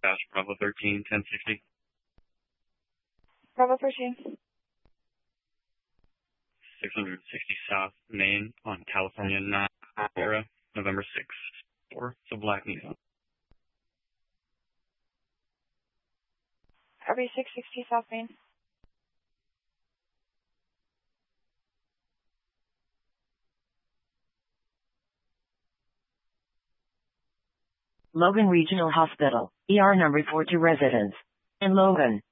dispatch Bravo 13, 1060. Bravo 13. 660 South Main on California 9 Sierra, November 6th. 4. It's a black Nissan. RV 660 South Main. Logan Regional Hospital, ER number 4 to residents in Logan.